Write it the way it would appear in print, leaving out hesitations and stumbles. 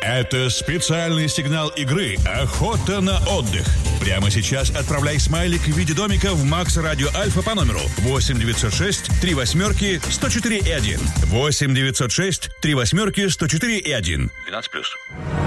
Это специальный сигнал игры «Охота на отдых». Прямо сейчас отправляй смайлик в виде домика в Макс Радио Альфа по номеру 8 906 3 восьмерки 104 и 1. 8 906 3 восьмерки 104 и 1. 12+.